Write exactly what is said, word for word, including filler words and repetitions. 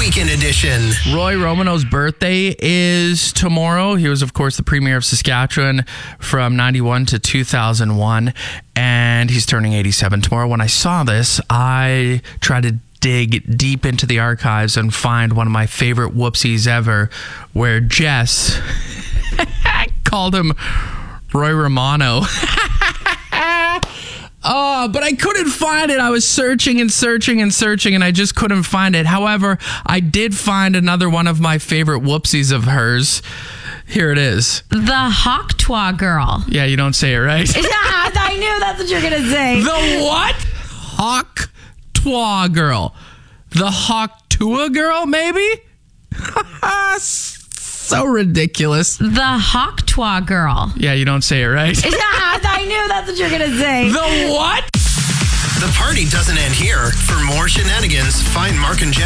Weekend Edition. Roy Romano's birthday is tomorrow. He was, of course, the premier of Saskatchewan from ninety-one to two thousand one, and he's turning eighty-seven tomorrow. When I saw this, I tried to dig deep into the archives and find one of my favorite whoopsies ever, where Jess called him Roy Romano. Oh, but I couldn't find it. I was searching and searching and searching, and I just couldn't find it. However, I did find another one of my favorite whoopsies of hers. Here it is. The Hawktois girl. Yeah, you don't say it right. Yeah, I knew that's what you're going to say. The what? Hawktois girl. The Hawktua girl, maybe? So ridiculous. The Hawktois girl. Yeah, you don't say it right. Yeah, I knew that's what you're going to say. The what? The party doesn't end here. For more shenanigans, find Mark and Jess